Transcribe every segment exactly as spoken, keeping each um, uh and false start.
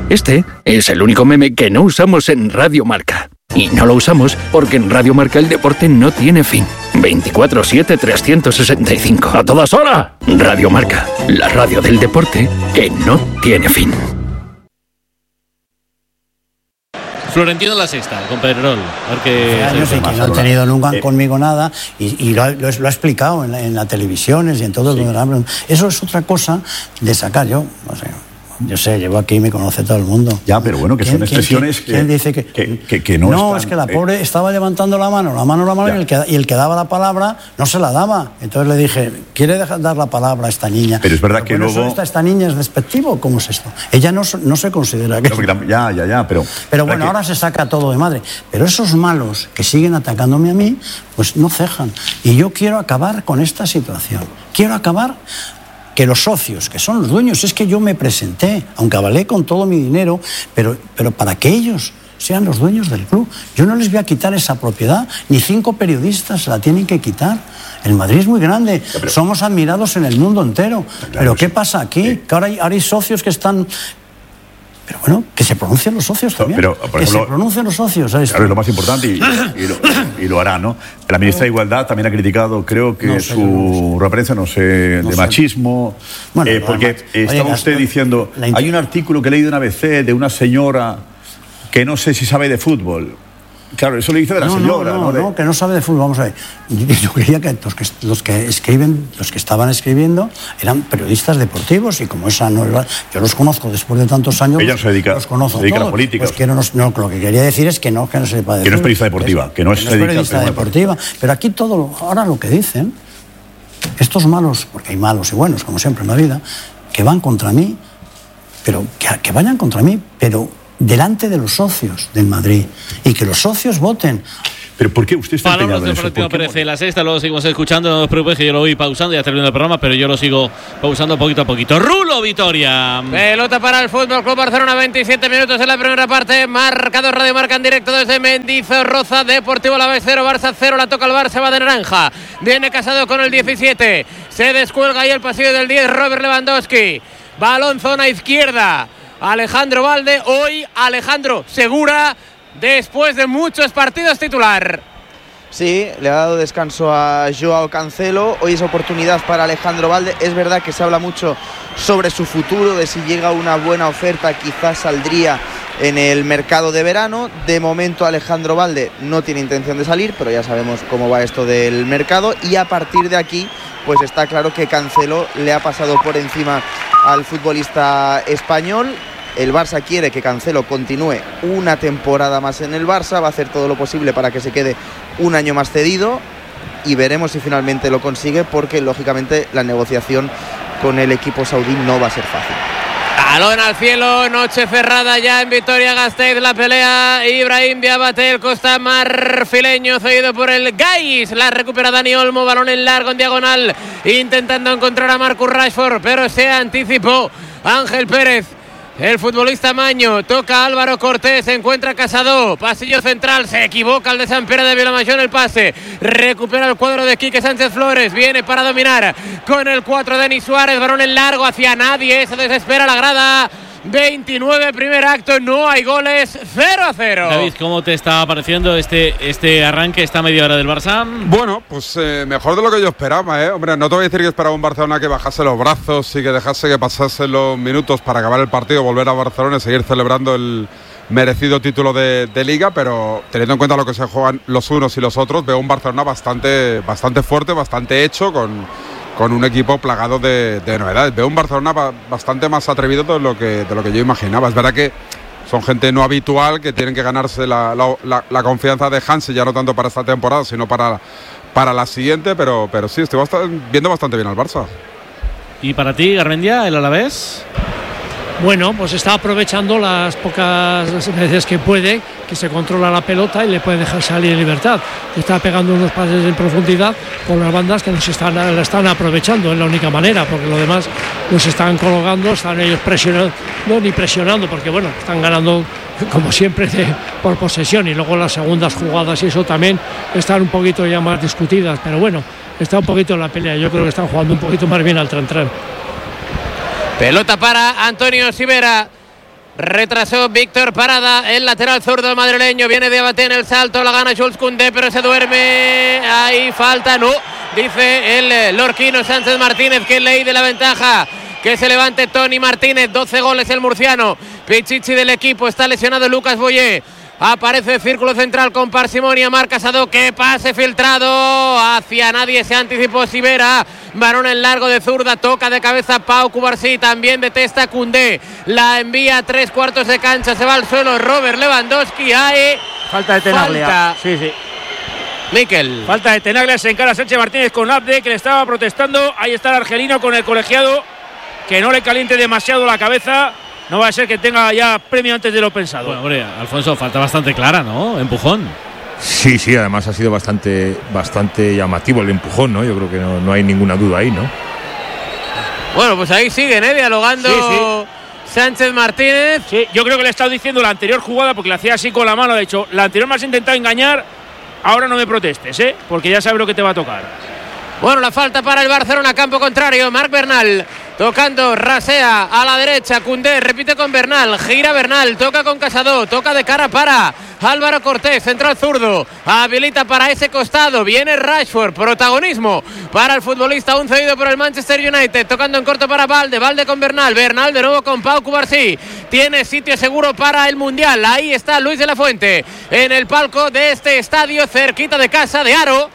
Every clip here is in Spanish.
Este es el único meme que no usamos en Radio Marca. Y no lo usamos porque en Radio Marca el deporte no tiene fin. veinticuatro siete trescientos sesenta y cinco. ¡A todas horas! Radio Marca, la radio del deporte que no tiene fin. Florentino en la sexta, con Pedrerol. Porque años y que no han tenido nunca eh. conmigo nada y, y lo, ha, lo, lo ha explicado en, la, en las televisiones y en todo. Sí. Lo, eso es otra cosa de sacar yo, no sé. Yo sé, llevo aquí y me conoce todo el mundo. Ya, pero bueno, que son expresiones ¿quién, quién, que, quién dice que, que, que, que no No, están, es que la eh. pobre estaba levantando la mano, la mano, la mano, y el, que, y el que daba la palabra no se la daba. Entonces le dije, ¿quiere dejar dar la palabra a esta niña? Pero es verdad pero que bueno, luego... Esta, esta niña es despectivo, ¿cómo es esto? Ella no, no se considera que... No, ya, ya, ya, pero... Pero bueno, que... ahora se saca todo de madre. Pero esos malos que siguen atacándome a mí, pues no cejan. Y yo quiero acabar con esta situación. Quiero acabar... que los socios, que son los dueños, es que yo me presenté, aunque avalé con todo mi dinero, pero, pero para que ellos sean los dueños del club. Yo no les voy a quitar esa propiedad, ni cinco periodistas la tienen que quitar. El Madrid es muy grande, pero, somos admirados en el mundo entero. Claro, pero ¿qué pasa aquí? Sí. Que ahora hay, ahora hay socios que están... Pero bueno, que se pronuncien los socios también. Pero, por que ejemplo, se pronuncien los socios. ¿Sabes? Claro, es lo más importante y, y, lo, y lo hará, ¿no? La ministra de Igualdad también ha criticado, creo que no sé, su no sé. referencia, no sé, no de sé. machismo. Bueno, eh, porque además, estaba oye, usted la, diciendo, la hay un artículo que he leído en A B C de una señora que no sé si sabe de fútbol. Claro, eso le dice de la no, señora, no, ¿no? De... no, que no sabe de fútbol. Vamos a ver. Yo creía que los que los que escriben, los que estaban escribiendo, eran periodistas deportivos y como esa no era, yo los conozco después de tantos años. Ella no se dedica, los conozco se dedica todos. a la política. Pues que no, no, lo que quería decir es que no, que no se sepa de que fútbol. no es periodista deportiva, es, que no es, que no es periodista deportiva. Pero aquí todo, ahora lo que dicen, estos malos, porque hay malos y buenos, como siempre en la vida, que van contra mí, pero que, que vayan contra mí, pero delante de los socios del Madrid y que los socios voten. ¿Pero por qué usted está empeñado en eso? Florentino Pérez en la sexta, luego seguimos escuchando, no os preocupéis que yo lo voy pausando, ya terminando el programa, pero yo lo sigo pausando poquito a poquito. Rulo, Vitoria. Pelota para el Fútbol Club Barcelona, veintisiete minutos en la primera parte, marcado Radio Marca en directo desde Mendizorroza, Deportivo Alavés cero, Barça cero, la toca el Barça, va de naranja, viene Casado con el diecisiete, se descuelga ahí el pasillo del diez, Robert Lewandowski, balón zona izquierda, Alejandro Valde, hoy Alejandro Segura, después de muchos partidos titular. Sí, le ha dado descanso a Joao Cancelo, hoy es oportunidad para Alejandro Valde. Es verdad que se habla mucho sobre su futuro, de si llega una buena oferta quizás saldría en el mercado de verano. De momento Alejandro Valde no tiene intención de salir, pero ya sabemos cómo va esto del mercado y a partir de aquí pues está claro que Cancelo le ha pasado por encima al futbolista español. El Barça quiere que Cancelo continúe una temporada más en el Barça, va a hacer todo lo posible para que se quede un año más cedido y veremos si finalmente lo consigue, porque lógicamente la negociación con el equipo saudí no va a ser fácil. Balón al cielo, noche cerrada ya en Vitoria-Gasteiz, la pelea Ibrahim Diabate, el costa marfileño cedido por el Gais, la recupera Dani Olmo, balón en largo en diagonal, intentando encontrar a Marcus Rashford, pero se anticipó Ángel Pérez. El futbolista Maño, toca Álvaro Cortés, se encuentra Casado, pasillo central, se equivoca el de San Pere de Vilamajor el pase, recupera el cuadro de Quique Sánchez Flores, viene para dominar con el cuatro Denis Suárez, balón en largo hacia nadie, se desespera la grada. veintinueve primer acto, no hay goles, cero a cero. David, ¿cómo te está pareciendo este, este arranque, esta media hora del Barça? Bueno, pues eh, mejor de lo que yo esperaba, ¿eh? Hombre, no te voy a decir que esperaba un Barcelona que bajase los brazos y que dejase que pasase los minutos para acabar el partido, volver a Barcelona y seguir celebrando el merecido título de, de Liga, pero teniendo en cuenta lo que se juegan los unos y los otros, veo un Barcelona bastante, bastante fuerte, bastante hecho, con... con un equipo plagado de, de novedades. Veo un Barcelona bastante más atrevido de lo, que, de lo que yo imaginaba. Es verdad que son gente no habitual, que tienen que ganarse la, la, la, la confianza de Hansi, ya no tanto para esta temporada, sino para, para la siguiente, pero, pero sí, estoy bastante, viendo bastante bien al Barça. ¿Y para ti, Garmendia, el Alavés? Bueno, pues está aprovechando las pocas veces que puede, que se controla la pelota y le puede dejar salir en libertad. Está pegando unos pases en profundidad con las bandas que nos están, la están aprovechando, es la única manera, porque lo demás nos están colocando, están ellos presionando, no ni presionando, porque bueno, están ganando como siempre de, por posesión, y luego las segundas jugadas y eso también están un poquito ya más discutidas, pero bueno, está un poquito en la pelea, yo creo que están jugando un poquito más bien al tran-tran. Pelota para Antonio Sivera. Retrasó Víctor Parada, el lateral zurdo madrileño. Viene Diabaté en el salto, la gana Jules Koundé, pero se duerme. Ahí falta, no, dice el lorquino Sánchez Martínez, que ley de la ventaja. Que se levante Tony Martínez, doce goles el murciano. Pichichi del equipo, está lesionado Lucas Boyé. Aparece el círculo central con parsimonia, marca Sadó, que pase filtrado, hacia nadie se anticipó Sivera, varón en largo de zurda, toca de cabeza Pau Cubarsí, también detesta Koundé, la envía a tres cuartos de cancha, se va al suelo Robert Lewandowski, hay falta de Tenaglia. Falta. Sí, sí. Miquel. Falta de Tenaglia, se encara Sánchez Martínez con Abde, que le estaba protestando, ahí está el argelino con el colegiado, que no le caliente demasiado la cabeza. No va a ser que tenga ya premio antes de lo pensado. Bueno, hombre, Alfonso, falta bastante clara, ¿no? Empujón. Sí, sí, además ha sido bastante, bastante llamativo el empujón, ¿no? Yo creo que no, no hay ninguna duda ahí, ¿no? Bueno, pues ahí siguen, ¿eh? Dialogando sí, sí. Sánchez Martínez. Sí, yo creo que le he estado diciendo la anterior jugada, porque le hacía así con la mano, de hecho, la anterior me has intentado engañar, ahora no me protestes, ¿eh? Porque ya sabes lo que te va a tocar. Bueno, la falta para el Barcelona, campo contrario, Marc Bernal tocando, rasea a la derecha, Koundé repite con Bernal, gira Bernal, toca con Casado, toca de cara para Álvaro Cortés, central zurdo, habilita para ese costado, viene Rashford, protagonismo para el futbolista, un cedido por el Manchester United, tocando en corto para Valde, Valde con Bernal, Bernal de nuevo con Pau Cubarsí, tiene sitio seguro para el Mundial, ahí está Luis de la Fuente, en el palco de este estadio, cerquita de casa de Aro,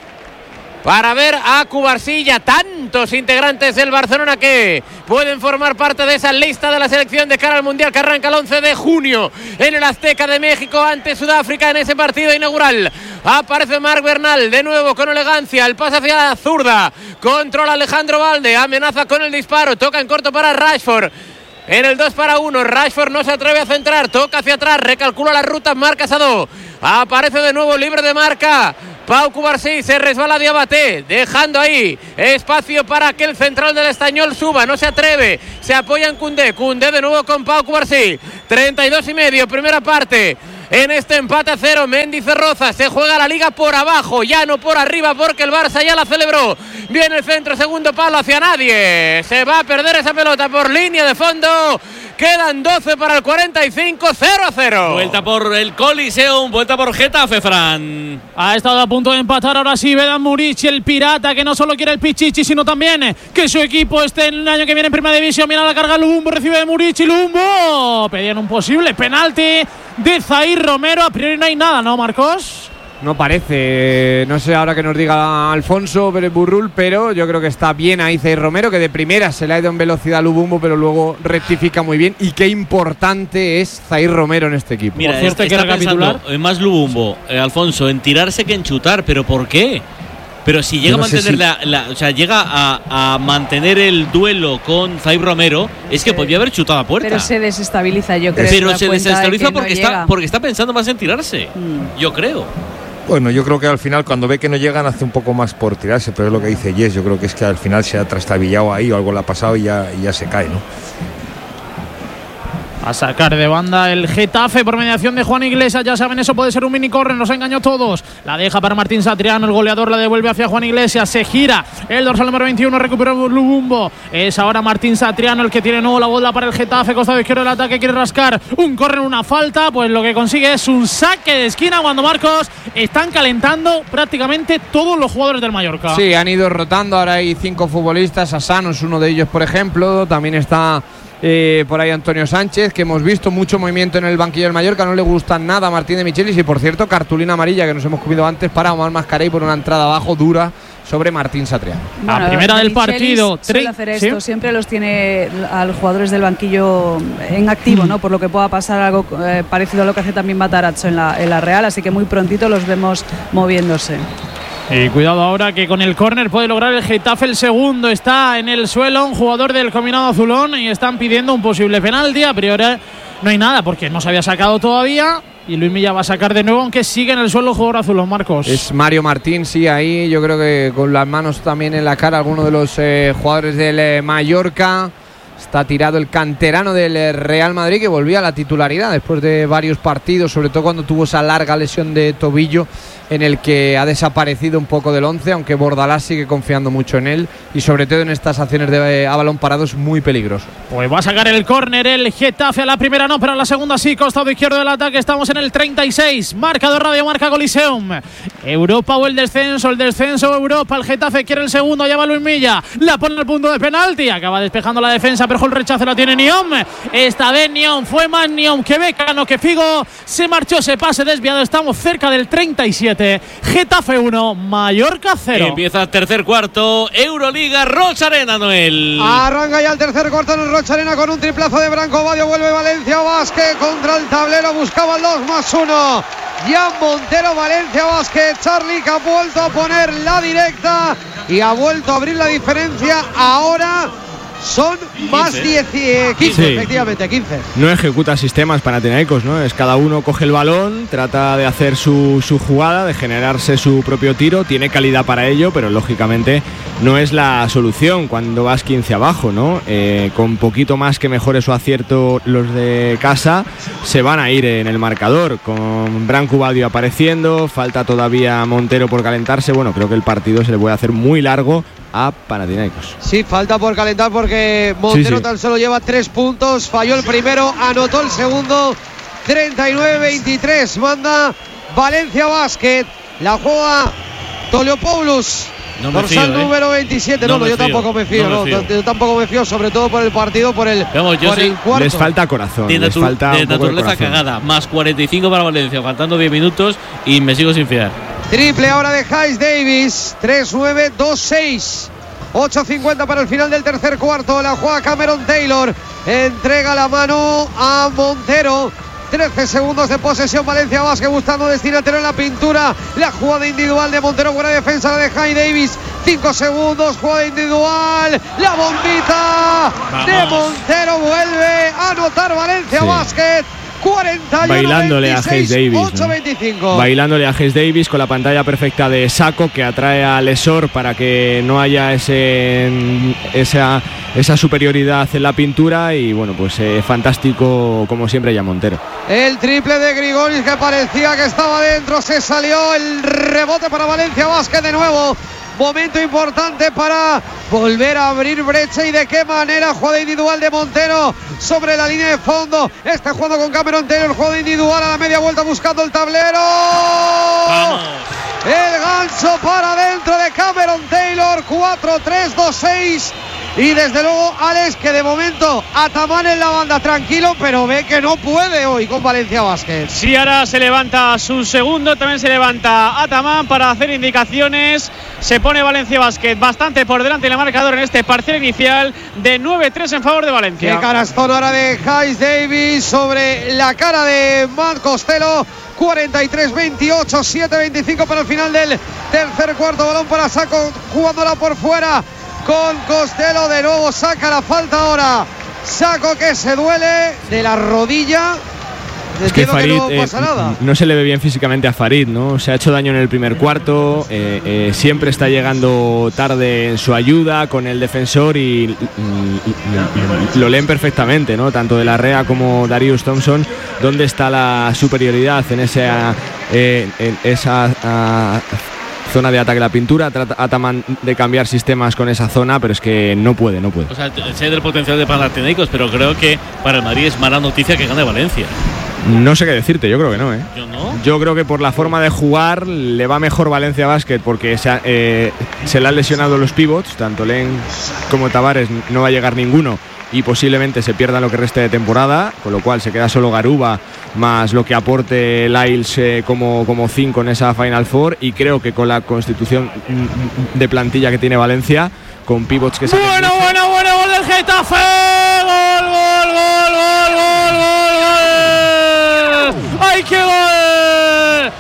para ver a Cubarsí y a tantos integrantes del Barcelona que pueden formar parte de esa lista de la selección de cara al Mundial que arranca el once de junio en el Azteca de México ante Sudáfrica en ese partido inaugural. Aparece Marc Bernal de nuevo con elegancia, el pase hacia la zurda, controla Alejandro Valde, amenaza con el disparo, toca en corto para Rashford. En el dos para uno, Rashford no se atreve a centrar, toca hacia atrás, recalcula la ruta, marca Sadó, aparece de nuevo libre de marca Pau Cubarsí, se resbala Diabaté, dejando ahí espacio para que el central del Estañol suba, no se atreve, se apoya en Koundé, Koundé de nuevo con Pau Cubarsí, treinta y dos y medio, primera parte. En este empate a cero, Mendy Cerroza, se juega la liga por abajo, ya no por arriba porque el Barça ya la celebró. Viene el centro, segundo palo hacia nadie. Se va a perder esa pelota por línea de fondo. Quedan doce para el cuarenta y cinco, cero a cero. Vuelta por el Coliseum, vuelta por Getafe, Fran. Ha estado a punto de empatar ahora sí Vedan Muric, el pirata, que no solo quiere el Pichichi, sino también que su equipo esté en el año que viene en Primera División. Mira la carga Lubumbo, recibe de Muric y Lubumbo. Pedían un posible penalti de Zaïr Romero. A priori no hay nada, ¿no, Marcos? No parece, no sé ahora que nos diga Alfonso Pérez Burrul, pero yo creo que está bien ahí Zaïr Romero, que de primera se le ha ido en velocidad a Lubumbo, pero luego rectifica muy bien. Y qué importante es Zaïr Romero en este equipo. Mira, por cierto, está, está pensando en más Lubumbo, eh, Alfonso, en tirarse que en chutar, pero ¿por qué? Pero si llega no a mantener si... la, la, o sea, llega a, a mantener el duelo con Zaïr Romero, es que sí. podría haber chutado a puerta. Pero se desestabiliza, yo creo. Pero se desestabiliza de porque no está porque está pensando más en tirarse. Mm. Yo creo. Bueno, yo creo que al final cuando ve que no llegan hace un poco más por tirarse, pero es lo que dice Jess, yo creo que es que al final se ha trastabillado ahí o algo le ha pasado y ya, y ya se cae, ¿no? A sacar de banda el Getafe por mediación de Juan Iglesias. Ya saben, eso puede ser un mini corner, nos engañó a todos. La deja para Martín Satriano, el goleador la devuelve hacia Juan Iglesias. Se gira el dorsal número veintiuno, recuperó Lubumbo. Es ahora Martín Satriano el que tiene nuevo la bola para el Getafe. Costado izquierdo del ataque, quiere rascar un corner, una falta. Pues lo que consigue es un saque de esquina cuando, Marcos, están calentando prácticamente todos los jugadores del Mallorca. Sí, han ido rotando, ahora hay cinco futbolistas. Asano es uno de ellos, por ejemplo. También está Eh, por ahí Antonio Sánchez, que hemos visto mucho movimiento en el banquillo del Mallorca. No le gusta nada a Martín de Michelis. Y por cierto, cartulina amarilla que nos hemos comido antes para Omar Mascarell por una entrada abajo dura sobre Martín Satriano. Bueno, la primera de del partido. Suele hacer esto, ¿sí? Siempre los tiene a los jugadores del banquillo en activo, ¿no? Por lo que pueda pasar algo eh, parecido a lo que hace también Matarazzo en la, en la Real. Así que muy prontito los vemos moviéndose. Y cuidado ahora que con el córner puede lograr el Getafe el segundo. Está en el suelo un jugador del combinado azulón y están pidiendo un posible penalti. A priori no hay nada porque no se había sacado todavía. Y Luis Milla va a sacar de nuevo, aunque sigue en el suelo el jugador azulón, Marcos. Es Mario Martín, sí, ahí yo creo que con las manos también en la cara alguno de los eh, jugadores del eh, Mallorca. Está tirado el canterano del Real Madrid, que volvía a la titularidad después de varios partidos, sobre todo cuando tuvo esa larga lesión de tobillo en el que ha desaparecido un poco del once, aunque Bordalás sigue confiando mucho en él y sobre todo en estas acciones de a balón parado es muy peligroso. Pues va a sacar el córner el Getafe, a la primera no, pero a la segunda sí, costado izquierdo del ataque, estamos en el treinta y seis, marcador Radio Marca Coliseum. Europa o el descenso, el descenso o Europa, el Getafe quiere el segundo, allá va Luis Milla, la pone al punto de penalti, acaba despejando la defensa, pero el rechazo la tiene Niom, esta vez Niom, fue más Niom que Becano, que Figo, se marchó, se pase desviado, estamos cerca del treinta y siete. Getafe uno, Mallorca cero. Empieza el tercer cuarto, Euroliga, Rocha Arena, Noel. Arranca ya el tercer cuarto en el Rocha Arena con un triplazo de Branco Badio. Vuelve Valencia Basket contra el tablero, buscaba el dos más uno. Jan Montero, Valencia Basket. Charlie que ha vuelto a poner la directa y ha vuelto a abrir la diferencia. Ahora son más diez, quince, sí. Efectivamente, quince. No ejecuta sistemas panathinaikos, ¿no? Es cada uno coge el balón, trata de hacer su, su jugada, de generarse su propio tiro, tiene calidad para ello, pero lógicamente no es la solución cuando vas quince abajo, ¿no? Eh, con poquito más que mejore su acierto los de casa, se van a ir en el marcador, con Branco Badio apareciendo, falta todavía Montero por calentarse. Bueno, creo que el partido se le puede hacer muy largo a Panathinaikos. Sí, falta por calentar porque Montero sí, sí. tan solo lleva tres puntos, falló el primero, anotó el segundo. Treinta y nueve veintitrés manda Valencia Basket, la juega Toliopoulos. No dorsal fío, ¿eh? número veintisiete. No, no, no yo fío. tampoco me fío, no me no, fío. yo tampoco me fío, sobre todo por el partido, por el, Vamos, yo por soy, el cuarto. Les falta corazón, de, les natu- falta de un poco naturaleza de corazón. cagada, más cuarenta y cinco para Valencia, faltando diez minutos y me sigo sin fiar. Triple ahora de Hayes Davis, tres nueve dos seis. ocho cincuenta para el final del tercer cuarto. La juega Cameron Taylor, entrega la mano a Montero. trece segundos de posesión, Valencia Basket buscando destinatario en la pintura. La jugada individual de Montero, buena defensa la de Hayes Davis. cinco segundos, jugada individual. La bombita Vamos. de Montero, vuelve a anotar Valencia sí. Basket. cuarenta y uno Bailándole a Hayes Davis, ocho veinticinco. ¿no? Bailándole a Hayes Davis con la pantalla perfecta de Sacco, que atrae a Lesor para que no haya ese esa, esa superioridad en la pintura. Y bueno, pues eh, fantástico como siempre ya Montero. El triple de Grigonis que parecía que estaba dentro, se salió. El rebote para Valencia Basket de nuevo. Momento importante para volver a abrir brecha. Y de qué manera, jugada individual de Montero sobre la línea de fondo. Está jugando con Cameron Taylor, jugada individual a la media vuelta buscando el tablero. ¡Vamos! El gancho para adentro de Cameron Taylor. Cuatro tres dos seis. Y desde luego Alex, que de momento Ataman en la banda tranquilo, pero ve que no puede hoy con Valencia Basket. Sí, ahora se levanta su segundo, también se levanta Ataman para hacer indicaciones. Se pone Valencia Basket bastante por delante en el marcador en este parcial inicial de nueve tres en favor de Valencia. Qué canastón ahora de Hayes Davis sobre la cara de Matt Costello. cuarenta y tres veintiocho, siete veinticinco para el final del tercer cuarto. Balón para Sacco, jugándola por fuera con Costello. De nuevo saca la falta ahora Sacco, que se duele de la rodilla. Es que Farid que no, eh, pasa nada. no se le ve bien físicamente a Farid, ¿no? Se ha hecho daño en el primer cuarto, eh, eh, siempre está llegando tarde en su ayuda con el defensor y, y, y, y lo leen perfectamente, ¿no? Tanto de la Rea como Darius Thompson, dónde está la superioridad en esa, eh, en esa a, zona de ataque de la pintura. Trata Ataman de cambiar sistemas con esa zona, pero es que no puede, no puede. O sea, sé del potencial de Panathinaikos, pero creo que para el Madrid es mala noticia que gane Valencia. No sé qué decirte, yo creo que no, ¿eh? Yo no. Yo creo que por la forma de jugar le va mejor Valencia Basket, porque se, ha, eh, se le han lesionado los pivots, tanto Len como Tavares, no va a llegar ninguno y posiblemente se pierda lo que reste de temporada, con lo cual se queda solo Garuba más lo que aporte Lyles eh, como como cinco en esa Final Four. Y creo que con la constitución de plantilla que tiene Valencia, con pivots que se bueno, bueno, bueno, gol del Getafe, gol, gol, gol, gol, gol, gol, gol. ¡Ay, qué gol!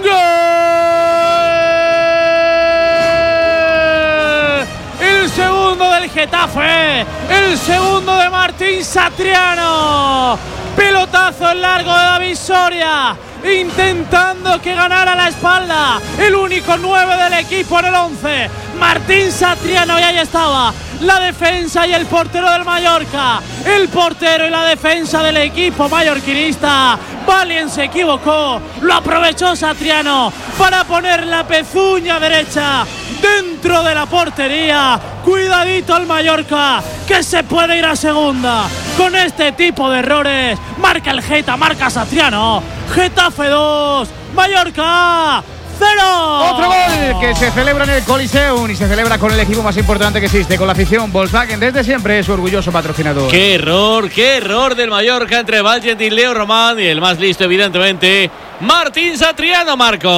¡Gol! El segundo del Getafe, el segundo de Martín Satriano. Pelotazo en largo de David Soria, intentando que ganara la espalda el único nueve del equipo en el once, Martín Satriano, y ahí estaba la defensa y el portero del Mallorca. El portero y la defensa del equipo mallorquinista. Valien se equivocó, lo aprovechó Satriano para poner la pezuña derecha dentro de la portería. Cuidadito al Mallorca, que se puede ir a segunda con este tipo de errores. Marca el Geta, marca Satriano. Getafe dos, Mallorca cero. Otro gol que se celebra en el Coliseum y se celebra con el equipo más importante que existe, con la afición. Volkswagen desde siempre es su orgulloso patrocinador. Qué error, qué error del Mallorca entre Valgent y Leo Román, y el más listo evidentemente Martín Satriano.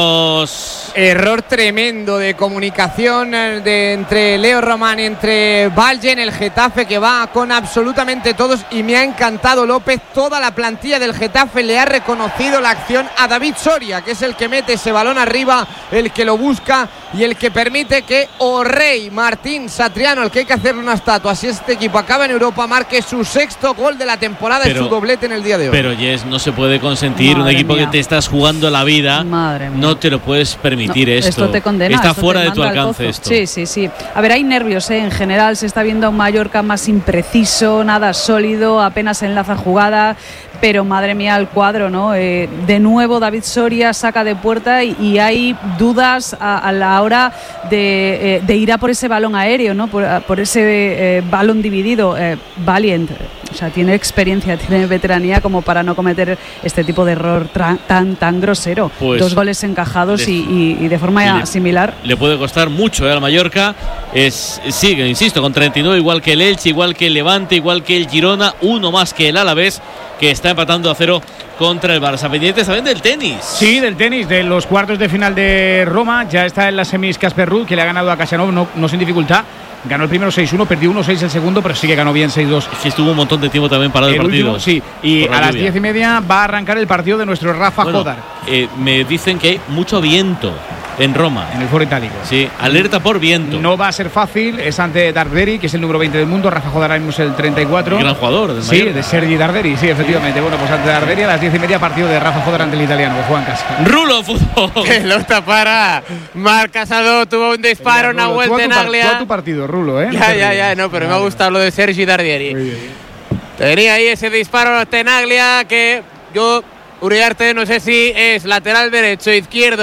Marcos, error tremendo de comunicación de, entre Leo Román y entre Valgent. El Getafe que va con absolutamente todos, y me ha encantado López. Toda la plantilla del Getafe le ha reconocido la acción a David Soria, que es el que mete ese balón arriba, el que lo busca y el que permite que O'Reilly, Martín Satriano, el que hay que hacerle una estatua si este equipo acaba en Europa, marque su sexto gol de la temporada y su doblete en el día de hoy. Pero Jess, no se puede consentir. Madre un equipo mía. que te estás jugando la vida. Madre mía. No te lo puedes permitir. No, esto. esto te condena, está esto fuera te de tu alcance esto. Sí, sí, sí. A ver, hay nervios, ¿eh? En general se está viendo a un Mallorca más impreciso, nada sólido, apenas enlaza jugada. Pero madre mía el cuadro, ¿no? Eh, de nuevo David Soria saca de puerta y, y hay dudas a, a la hora de, eh, de ir a por ese balón aéreo, ¿no? Por, a, por ese eh, balón dividido. Eh, Valient, o sea, tiene experiencia, tiene veteranía como para no cometer este tipo de error tra- tan tan grosero. Pues dos goles encajados de, y, y, y de forma le, similar. Le puede costar mucho ¿eh? al Mallorca. Es, sigue, insisto, con treinta y nueve, igual que el Elche, igual que el Levante, igual que el Girona, uno más que el Alavés, que está empatando a cero contra el Barça. Pendientes también del tenis. Sí, del tenis, de los cuartos de final de Roma. Ya está en las semis Casper Ruud, que le ha ganado a Khachanov, no, no sin dificultad. Ganó el primero seis uno, perdió uno seis el segundo, pero sí que ganó bien seis dos. Sí, estuvo un montón de tiempo también parado el, el partido. Último, sí, y a las diez y media va a arrancar el partido de nuestro Rafa bueno, Jodar. Eh, me dicen que hay mucho viento en Roma. En el Foro Itálico. Sí, alerta por viento. No va a ser fácil, es ante Darderi, que es el número veinte del mundo. Rafa Jodar ahora mismo es el treinta y cuatro. El gran jugador del Sí, Mallorca. de Sergi Darderi, sí, efectivamente. Sí. Bueno, pues ante Darderi a las diez y media partido de Rafa Jodar ante el italiano, que juega en casa. Rulo Fútbol. Pelota para Marc Casado, tuvo un disparo, una vuelta en Aglia. Tú a tu partido, Rulo, ¿eh? Ya, ya, ya, no, pero me ha gustado lo de Sergi Dardieri. Tenía ahí ese disparo Tenaglia que yo, Uriarte, no sé si es lateral derecho, izquierdo.